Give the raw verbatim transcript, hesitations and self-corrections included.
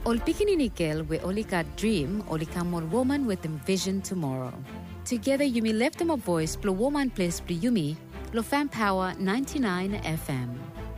Ol pikininikil we olika dream olika more woman with a vision tomorrow. Together Yumi left them a voice, Blue Woman Place Blue Yumi, Lo Fan Power ninety-nine F M.